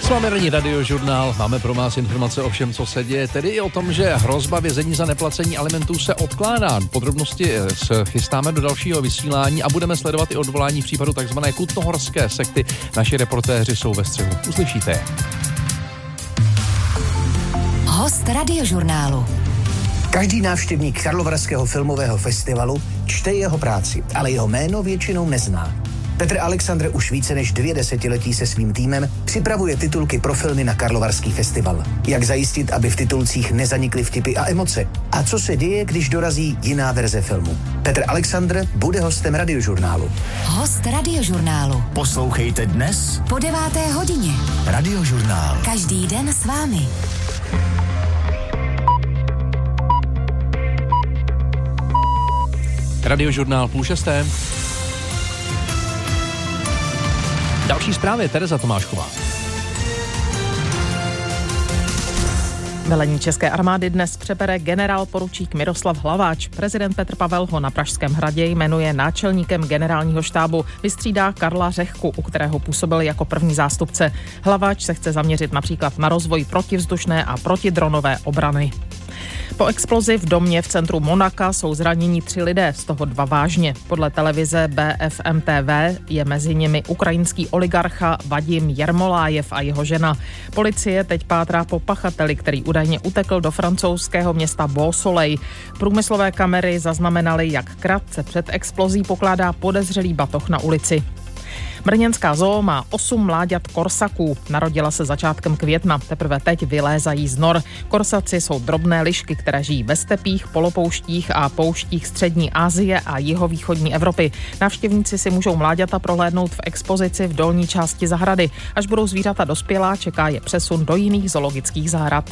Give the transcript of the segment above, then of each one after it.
S vámi ranní Radiožurnál, máme pro vás informace o všem, co se děje, tedy i o tom, že hrozba vězení za neplacení alimentů se odkládá. Podrobnosti chystáme do dalšího vysílání a budeme sledovat i odvolání v případu takzvané kutnohorské sekty. Naši reportéři jsou ve střehu. Uslyšíte je. Host Radiožurnálu. Každý návštěvník Karlovarského filmového festivalu čte jeho práci, ale jeho jméno většinou nezná. Petr Alexandr už více než 2 desetiletí se svým týmem připravuje titulky pro filmy na Karlovarský festival. Jak zajistit, aby v titulcích nezanikly vtipy a emoce? A co se děje, když dorazí jiná verze filmu? Petr Alexandr bude hostem Radiožurnálu. Host Radiožurnálu. Poslouchejte dnes Po 9. hodině. Radiožurnál. Každý den s vámi. Radiožurnál 5:30. Další zprávy, Tereza Tomášková. Velení České armády dnes přebere generál poručík Miroslav Hlaváč. Prezident Petr Pavel ho na Pražském hradě jmenuje náčelníkem generálního štábu. Vystřídá Karla Řehku, u kterého působil jako první zástupce. Hlaváč se chce zaměřit například na rozvoj protivzdušné a protidronové obrany. Po explozi v domě v centru Monaka jsou zraněni 3 lidé, z toho 2 vážně. Podle televize BFM TV je mezi nimi ukrajinský oligarcha Vadim Jermolájev a jeho žena. Policie teď pátrá po pachateli, který údajně utekl do francouzského města Beausoleil. Průmyslové kamery zaznamenaly, jak krátce před explozí pokládá podezřelý batoh na ulici. Brněnská zoo má 8 mláďat korsaků. Narodila se začátkem května, teprve teď vylézají z nor. Korsaci jsou drobné lišky, které žijí ve stepích, polopouštích a pouštích střední Asie a jihovýchodní Evropy. Návštěvníci si můžou mláďata prohlédnout v expozici v dolní části zahrady. Až budou zvířata dospělá, čeká je přesun do jiných zoologických zahrad.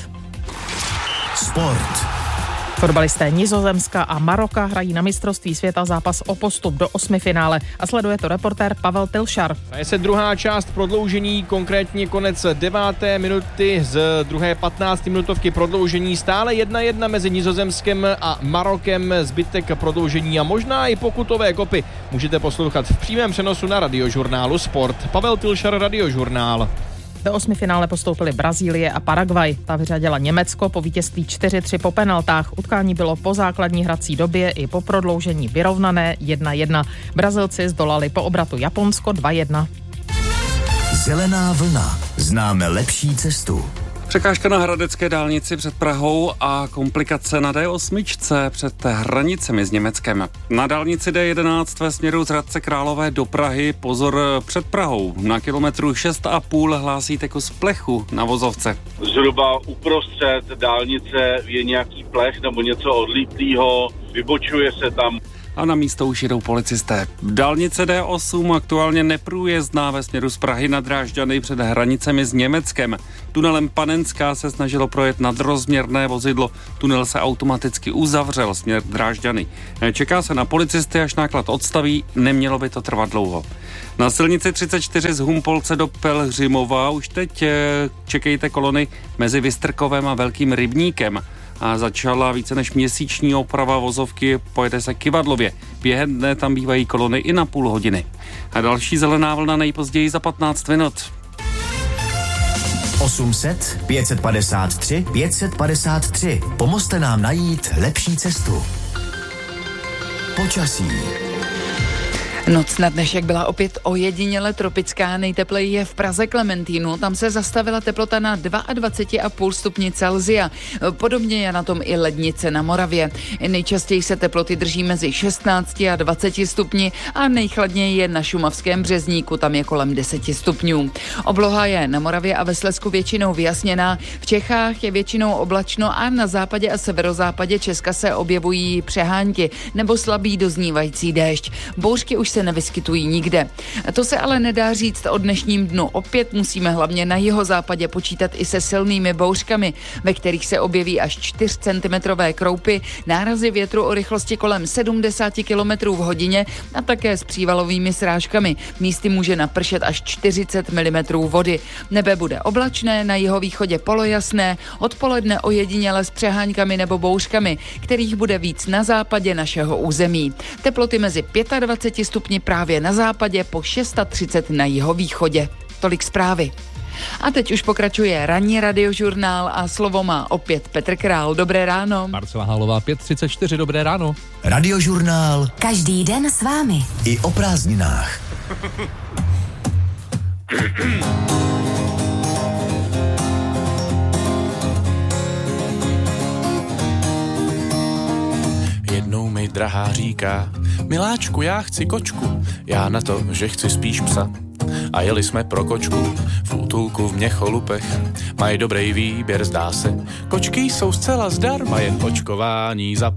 Sport. Fotbalisté Nizozemska a Maroka hrají na mistrovství světa zápas o postup do 8finále a sleduje to reportér Pavel Tilšar. Je se druhá část prodloužení, konkrétně konec 9. minuty z druhé 15 minutovky prodloužení. Stále 1-1 mezi Nizozemskem a Marokem, zbytek prodloužení a možná i pokutové kopy můžete poslouchat v přímém přenosu na Radiožurnálu Sport. Pavel Tilšar, Radiožurnál. Do 8finále postoupily Brazílie a Paraguay. Ta vyřadila Německo po vítězství 4-3 po penaltách. Utkání bylo po základní hrací době i po prodloužení vyrovnané 1-1. Brazilci zdolali po obratu Japonsko 2-1. Zelená vlna. Známe lepší cestu. Překážka na hradecké dálnici před Prahou a komplikace na D8 před hranicemi s Německem. Na dálnici D11 ve směru z Hradce Králové do Prahy pozor před Prahou. Na kilometru 6,5 hlásíte kus plechu na vozovce. Zhruba uprostřed dálnice je nějaký plech nebo něco odlítlého, vybočuje se tam. A na místo už jedou policisté. Dálnice D8 aktuálně neprůjezdná ve směru z Prahy na Drážďany před hranicemi s Německem. Tunelem Panenská se snažilo projet nadrozměrné vozidlo. Tunel se automaticky uzavřel směr Drážďany. Čeká se na policisty, až náklad odstaví, nemělo by to trvat dlouho. Na silnici 34 z Humpolce do Pelhřimova už teď čekejte kolony mezi Vystrkovem a Velkým Rybníkem. A začala více než měsíční oprava vozovky, pojede se Kyvadlově. Během dne tam bývají kolony i na půl hodiny. A další zelená vlna nejpozději za 15 minut. 800 553 553. Pomozte nám najít lepší cestu. Počasí. Noc na dnešek byla opět ojediněle tropická, nejtepleji je v Praze Klementínu, tam se zastavila teplota na 22,5 stupni Celsia. Podobně je na tom i Lednice na Moravě. Nejčastěji se teploty drží mezi 16 a 20 stupni a nejchladněji je na šumavském Březníku, tam je kolem 10 stupňů. Obloha je na Moravě a ve Slezsku většinou vyjasněná, v Čechách je většinou oblačno a na západě a severozápadě Česka se objevují přehánky nebo slabý doznívající déšť. Bouřky už se nevyskytují nikde. To se ale nedá říct o dnešním dnu. Opět musíme hlavně na jihozápadě počítat i se silnými bouřkami, ve kterých se objeví až 4 cm kroupy, nárazy větru o rychlosti kolem 70 km v hodině a také s přívalovými srážkami. Místy může napršet až 40 mm vody. Nebe bude oblačné, na jihovýchodě polojasné, odpoledne ojediněle s přeháňkami nebo bouřkami, kterých bude víc na západě našeho území. Teploty mezi 25 stupni právě na západě, po 630 na jihovýchodě. Tolik zprávy. A teď už pokračuje ranní radiožurnál a slovo má opět Petr Král. Dobré ráno. Marcela Hálová, 5:34, dobré ráno. Radiožurnál Každý den s vámi. i o prázdninách. Jednou mi drahá říká: miláčku, já chci kočku. Já na to, že chci spíš psa. A jeli jsme pro kočku v útulku v Měcholupech. Mají dobrý výběr, zdá se. Kočky jsou zcela zdarma, jen očkování za